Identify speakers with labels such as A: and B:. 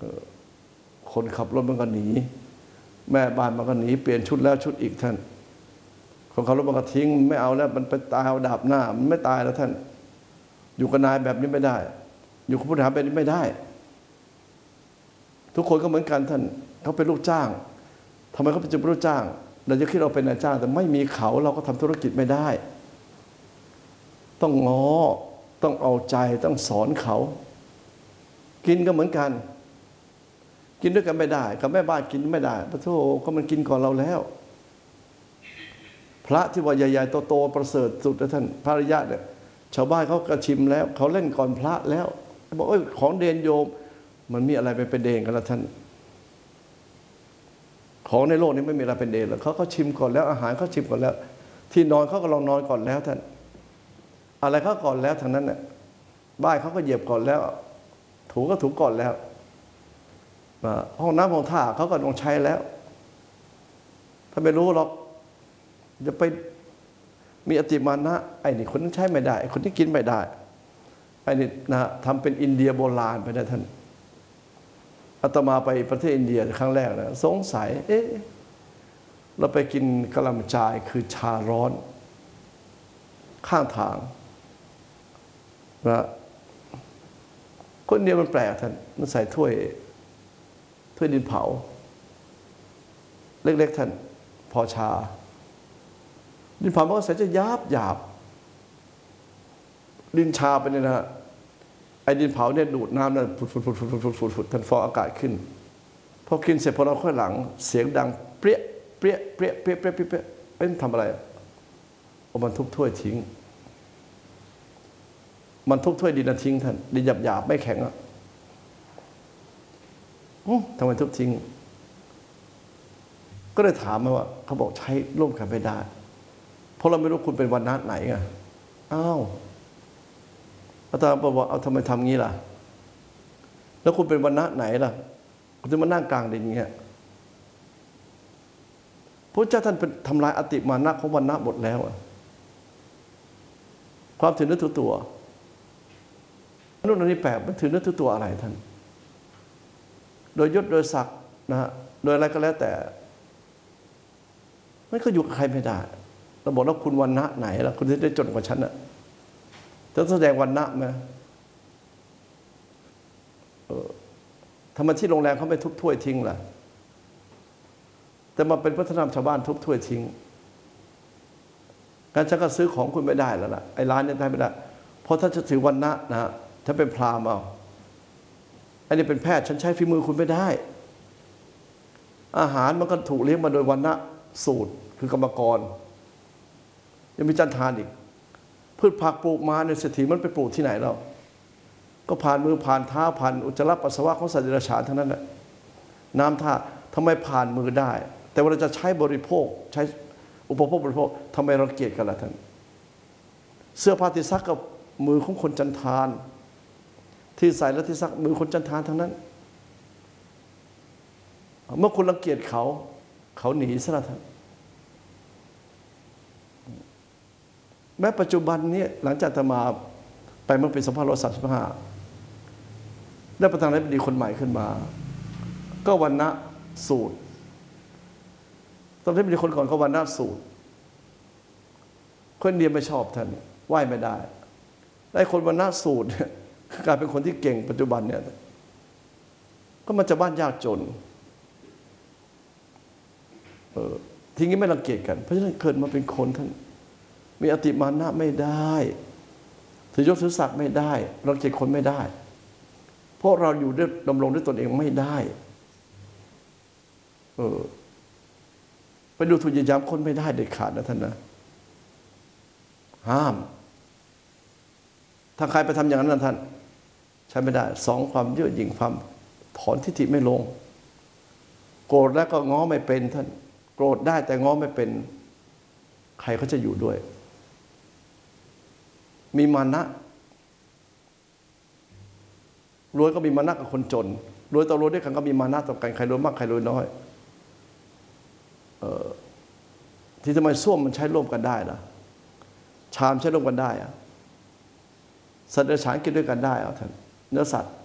A: คนขับรถมันก็หนีแม่บ้านมันก็หนีเปลี่ยนชุดแล้วชุดอีกท่านคนขับรถมันก็ทิ้งไม่เอาแล้วมันไปตายเอาดาบหน้ามันไม่ตายแล้วท่านอยู่กับนายแบบนี้ไม่ได้อยู่กับผู้บริหารแบบนี้ไม่ได้ทุกคนก็เหมือนกันท่านเขาเป็นลูกจ้างทำไมเขาเป็นลูกจ้างเราจะคิดเราเป็นนายจ้างแต่ไม่มีเขาเราก็ทำธุรกิจไม่ได้ต้องง้อต้องเอาใจต้องสอนเขากินก็เหมือนกันกินด้วยกันไม่ได้กับแม่บ้านกินไม่ได้พระโธ่ก็มันกินก่อนเราแล้วพระที่ว่าใหญ่ๆโตๆประเสริฐสุดนะท่านพระอริยะเนี่ยชาวบ้านเขากระชิมแล้วเขาเล่นก่อนพระแล้วบอกเอ้ยของเดนโยมมันมีอะไรเป็นเดนกันละท่านของในโลกนี้ไม่มีอะไรเป็นเดนแล้วเขาชิมก่อนแล้วอาหารเขาชิมก่อนแล้วที่นอนเขาก็ลองนอนก่อนแล้วท่านอะไรเขาก่อนแล้วทางนั้นเนี่ยบ้านเขาก็เหยียบก่อนแล้วถูก็ถูก่อนแล้วห้องน้ำห้องท่าเขาก็ต้องใช้แล้วถ้าไม่รู้หรอกจะไปมีอติมานะไอ้นี่คนนั้นใช้ไม่ได้ไอ้คนที่กินไม่ได้ไอ้นี่นะทำเป็นอินเดียโบราณไปนะท่านอาตมาไปประเทศอินเดียครั้งแรกนะสงสัยเราไปกินกะหล่ำจายคือชาร้อนข้างทางนะคนเดียวมันแปลกท่านมันใส่ถ้วยดินเผาเล็กๆท่านพอชาดินเผามันก็ใส่จะหยาบดินชาไปเนี่ยนะไอ้ดินเผาเนี่ยดูดน้ำนั่นฝุดท่านฟองอากาศขึ้นพอกินเสร็จพอเราค่อยหลังเสียงดังเปรี้ยเปรี้ยเปรี้ยเปรี้ยเปรี้ยเปรี้ยเป็นทำอะไรเอามันทุบถ้วยทิ้งมันทุบถ้วยดินทิ้งท่านดินหยาบไม่แข็งอ่ะทำไมทุบทิ้งก็เลยถามมาว่าเขาบอกใช้ร่วมกันไม่ได้เพราะเราไม่รู้คุณเป็นวันนัดไหนไงอ้าวอาจารย์บอกเอาทำไมทำงี้ล่ะแล้วคุณเป็นวันนัดไหนล่ะคุณจะมานั่งกลางดินอย่างเงี้ยพระเจ้าท่านเป็นทำลายอติมานะของวันนัดหมดแล้วความถือเนื้อถือตัวนู่นนี่แปลกมันถือเนื้อถือตัวอะไรท่านโดยยศโดยศักดิ์นะฮะโดยอะไรก็แล้วแต่มันก็อยู่กับใครไม่ได้เราบอกแล้วคุณวันณะไหนล่ะคุณจะได้จนกว่าฉันน่ะจะแสดงวันณะไหมทำไมที่โรงแรมเขาไม่ทุบถ้วยทิ้งล่ะแต่มาเป็นวัฒนธรรมชาวบ้านทุบถ้วยทิ้งงั้นฉันก็ซื้อของคุณไม่ได้แล้วล่ะไอ้ร้านนี้ได้ไม่ได้เพราะถ้าจะถือวันณะนะถ้าเป็นพราหมณ์เอาอันนี้เป็นแพทย์ฉันใช้ฝีมือคุณไม่ได้อาหารมันก็ถูกเลี้ยงมาโดยวันณะสูตรคือกรรมกรยังมีจันทานอีกพืชผักปลูกมาในเศรษฐีมันไปปลูกที่ไหนเราก็ผ่านมือผ่านเท้าผ่านอุจจาระปัสสาวะของสัตว์เดรัจฉานทั้งนั้นแหละน้ำท่าทำไมผ่านมือได้แต่เวลาจะใช้บริโภคใช้อุปโภคบริโภคทำไมรังเกียจกันล่ะท่านเสื้อผ้าที่ซักกับมือของคนจันทานที่ใส่และที่ซักมือคนจันทานทั้งนั้นเมื่อคุณรังเกียจเขาหนีซะละท่านแม้ปัจจุบันนี้หลังจากอาตมาไปเมื่อปี2535ได้ประธานาธิบดีคนใหม่ขึ้นมาก็วันณะสูตรตอนที่มีคนก่อนก็วันณะสูตรคนเดียวไม่ชอบท่านไหว้ไม่ได้ได้คนวันณะสูตรกลายเป็นคนที่เก่งปัจจุบันเนี่ยก็มันจะบ้านยากจนทีนี้ไม่รังเกียจกันเพราะฉะนั้นเกิดมาเป็นคนท่านมีอติมานะไม่ได้ถือยศถือศักดิ์ไม่ได้รังเกียจคนไม่ได้เพราะเราอยู่ด้วยดำรงด้วยตนเองไม่ได้ไปดูถูกเหยียดหยามคนไม่ได้เด็ดขาดนะท่านนะห้ามถ้าใครไปทำอย่างนั้นนะท่านใช้ไม่ได้สองความเย่อหยิ่งความถอนทิฏฐิไม่ลงโกรธแล้วก็ง้อไม่เป็นท่านโกรธได้แต่ง้อไม่เป็นใครเขาจะอยู่ด้วยมีมานะรวยก็มีมานะกับคนจนรวยต่อรวยด้วยกันก็มีมานะต่อกันใครรวยมากใครรวยน้อยที่ทำไมส้วมมันใช้ร่วมกันได้ล่ะชามใช้ร่วมกันได้อะสัตว์เดรัจฉานกินด้วยกันได้เอาท่านเนื้อสัตว์